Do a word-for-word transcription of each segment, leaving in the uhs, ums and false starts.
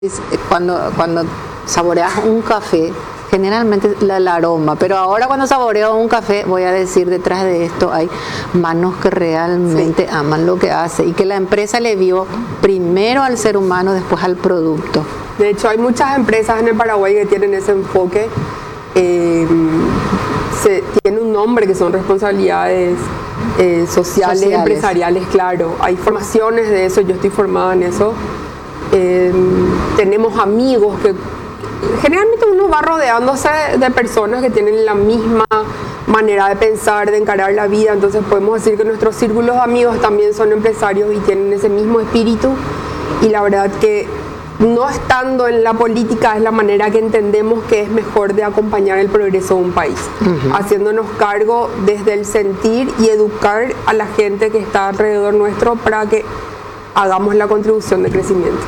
Cuando, cuando saboreas un café, generalmente la, el aroma, pero ahora cuando saboreo un café, voy a decir, detrás de esto hay manos que realmente sí. aman lo que hace y que la empresa le vio primero al ser humano, después al producto. De hecho, hay muchas empresas en el Paraguay que tienen ese enfoque. Eh, se, tiene un nombre que son responsabilidades eh, sociales, sociales, empresariales, claro. Hay formaciones de eso, yo estoy formada en eso. Eh, tenemos amigos que generalmente uno va rodeándose de personas que tienen la misma manera de pensar, de encarar la vida, entonces podemos decir que nuestros círculos de amigos también son empresarios y tienen ese mismo espíritu, y la verdad que no estando en la política es la manera que entendemos que es mejor de acompañar el progreso de un país, uh-huh. haciéndonos cargo desde el sentir y educar a la gente que está alrededor nuestro para que hagamos la contribución de crecimiento.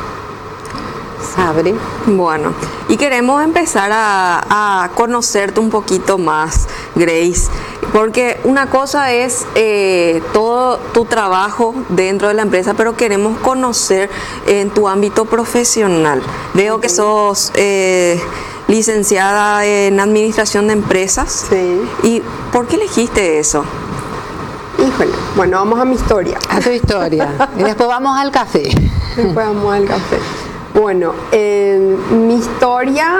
Sabre. Bueno, y queremos empezar a, a conocerte un poquito más, Grace, porque una cosa es eh, todo tu trabajo dentro de la empresa, pero queremos conocer en tu ámbito profesional. Veo okay. que sos eh, licenciada en Administración de Empresas. Sí. ¿Y por qué elegiste eso? Híjole, bueno, vamos a mi historia. A tu historia. Y después vamos al café. Después vamos al café. Bueno, eh, mi historia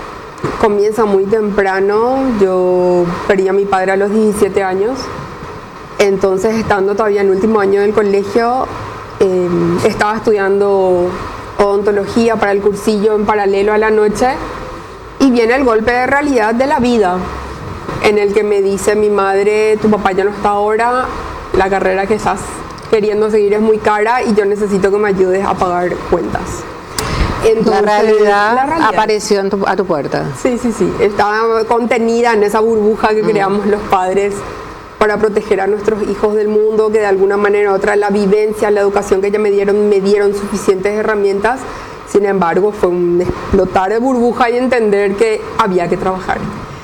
comienza muy temprano. Yo perdí a mi padre a los diecisiete años. Entonces, estando todavía en el último año del colegio, eh, estaba estudiando odontología para el cursillo en paralelo a la noche. Y viene el golpe de realidad de la vida, en el que me dice mi madre: tu papá ya no está ahora, la carrera que estás queriendo seguir es muy cara y yo necesito que me ayudes a pagar cuentas. Entonces, la, realidad la realidad apareció en tu, a tu puerta. Sí, sí, sí. Estaba contenida en esa burbuja que mm. creamos los padres para proteger a nuestros hijos del mundo, que de alguna manera u otra la vivencia, la educación que ya me dieron, me dieron suficientes herramientas. Sin embargo, fue un explotar de burbuja y entender que había que trabajar.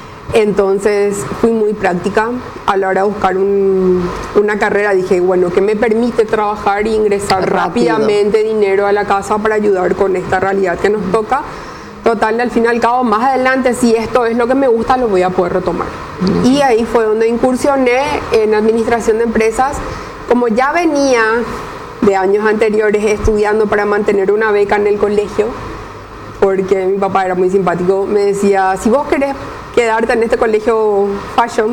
Entonces fui muy práctica a la hora de buscar un, una carrera. Dije, bueno, ¿qué me permite trabajar e ingresar Rápido. rápidamente dinero a la casa para ayudar con esta realidad que nos toca? Total, al fin y al cabo, más adelante, si esto es lo que me gusta, lo voy a poder retomar. Uh-huh. Y ahí fue donde incursioné en Administración de Empresas. Como ya venía de años anteriores estudiando para mantener una beca en el colegio, porque mi papá era muy simpático, me decía, si vos querés quedarte en este colegio fashion,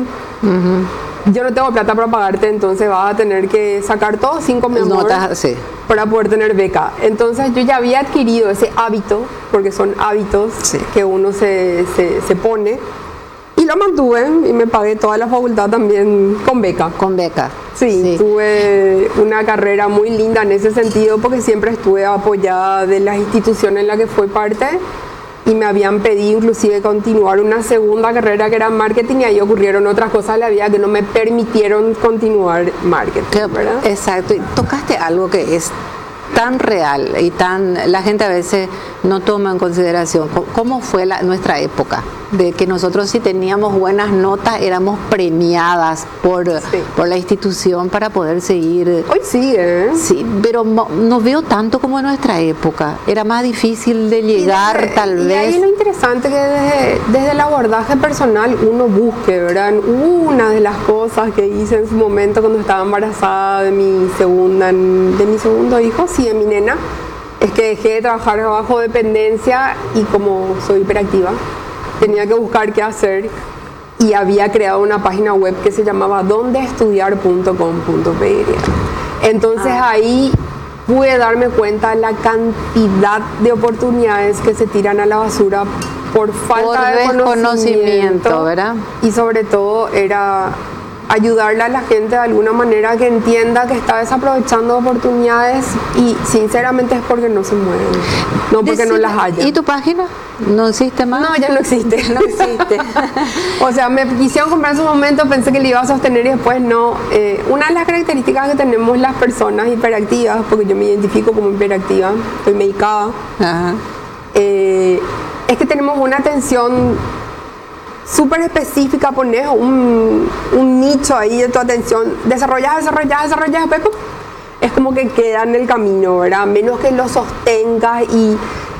uh-huh. yo no tengo plata para pagarte, entonces vas a tener que sacar todo cinco mi amor, notas, sí. para poder tener beca. Entonces yo ya había adquirido ese hábito, porque son hábitos sí. que uno se, se, se pone, y lo mantuve y me pagué toda la facultad también con beca. Con beca. Sí, sí, tuve una carrera muy linda en ese sentido, porque siempre estuve apoyada de las instituciones en las que fui parte. Y me habían pedido inclusive continuar una segunda carrera que era marketing, y ahí ocurrieron otras cosas en la vida que no me permitieron continuar marketing, ¿verdad? Exacto, y tocaste algo que es tan real y tan, la gente a veces no toma en consideración. ¿Cómo fue la, nuestra época? De que nosotros, si teníamos buenas notas, éramos premiadas por, sí. por la institución para poder seguir. Hoy sigue. Sí, pero no, no veo tanto como en nuestra época. Era más difícil de llegar, desde, tal y vez. Y ahí lo interesante que desde, desde el abordaje personal uno busque, ¿verdad? Una de las cosas que hice en su momento cuando estaba embarazada de mi segunda, de mi segundo hijo, sí, de mi nena, es que dejé de trabajar bajo dependencia, y como soy hiperactiva, tenía que buscar qué hacer, y había creado una página web que se llamaba donde estudiar punto com punto pe. Entonces ah. ahí pude darme cuenta de la cantidad de oportunidades que se tiran a la basura por falta por de conocimiento, ¿verdad? Y sobre todo era ayudarle a la gente de alguna manera que entienda que está desaprovechando oportunidades, y sinceramente es porque no se mueven, no porque Decime, no las haya. ¿Y tu página? ¿No existe más? No, ya no existe, no existe. O sea, me quisieron comprar en su momento, pensé que le iba a sostener y después no. Eh, una de las características que tenemos las personas hiperactivas, porque yo me identifico como hiperactiva, estoy medicada, Ajá. Eh, es que tenemos una atención súper específica, pones un, un nicho ahí de tu atención, desarrollas, desarrollas, desarrollas, después es como que queda en el camino, ¿verdad? Menos que lo sostengas y